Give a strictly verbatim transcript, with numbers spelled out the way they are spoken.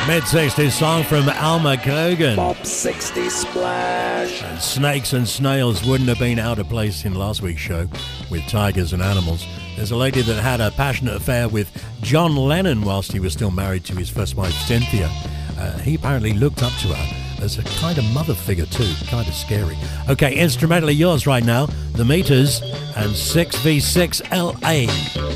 mid-sixties song from Alma Cogan. Bob sixty Splash. And Snakes and Snails wouldn't have been out of place in last week's show with Tigers and Animals. There's a lady that had a passionate affair with John Lennon whilst he was still married to his first wife, Cynthia. Uh, he apparently looked up to her as a kind of mother figure too, kind of scary. Okay, instrumentally yours right now, The Meters and six v six L A.